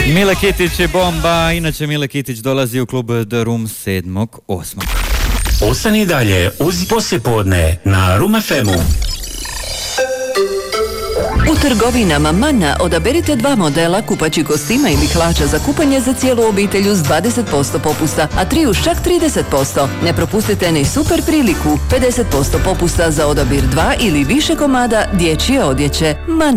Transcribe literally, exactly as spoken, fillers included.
Mile Kitić je bomba, inače Mile Kitić dolazi u klub The Room sedmog osmog Ostani dalje uz poslijepodne na Room F M-u. U trgovinama Mana odaberite dva modela kupaćih kostima ili hlača za kupanje za cijelu obitelj uz dvadeset posto popusta, a tri uz čak trideset posto. Ne propustite ni super priliku, pedeset posto popusta za odabir dva ili više komada dječje odjeće. Mana.